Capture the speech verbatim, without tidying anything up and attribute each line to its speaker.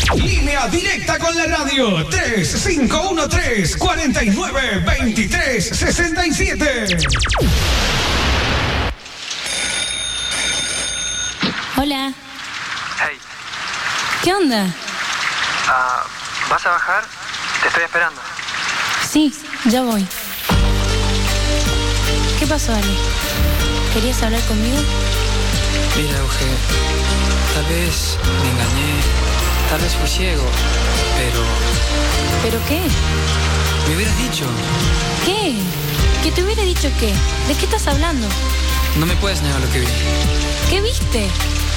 Speaker 1: Línea directa con la radio. tres cinco uno tres, cuatro nueve, dos tres seis siete.
Speaker 2: Hola.
Speaker 3: Hey.
Speaker 2: ¿Qué onda?
Speaker 3: Uh, ¿Vas a bajar? Te estoy esperando.
Speaker 2: Sí, ya voy. ¿Qué pasó, Ale? ¿Querías hablar conmigo?
Speaker 3: Mira, Euge, tal vez me engañé, tal vez fui ciego, pero...
Speaker 2: ¿Pero qué?
Speaker 3: Me hubieras dicho.
Speaker 2: ¿Qué? ¿Que te hubiera dicho qué? ¿De qué estás hablando?
Speaker 3: No me puedes negar lo que vi.
Speaker 2: ¿Qué viste?